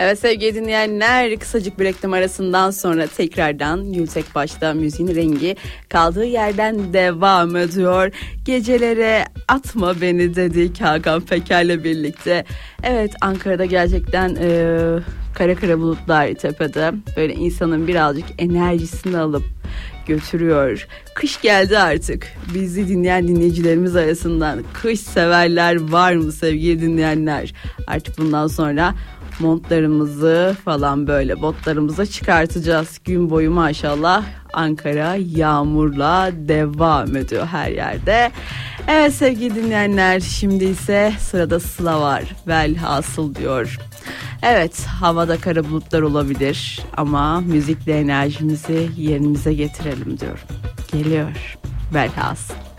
Evet sevgili dinleyenler, kısacık bir reklam arasından sonra tekrardan Gültek Baş'ta müziğin rengi kaldığı yerden devam ediyor. Gecelere atma beni dedik Hakan Peker'le birlikte. Evet, Ankara'da gerçekten kara kara bulutlar tepede, böyle insanın birazcık enerjisini alıp götürüyor. Kış geldi artık. Bizi dinleyen dinleyicilerimiz arasından kış severler var mı sevgili dinleyenler? Artık bundan sonra montlarımızı falan böyle botlarımıza çıkartacağız. Gün boyu maşallah Ankara yağmurla devam ediyor her yerde. Evet sevgili dinleyenler, şimdi ise sırada Sıla var. Velhasıl diyor. Evet, havada kara bulutlar olabilir ama müzikle enerjimizi yerimize getirelim diyorum. Geliyor velhasıl.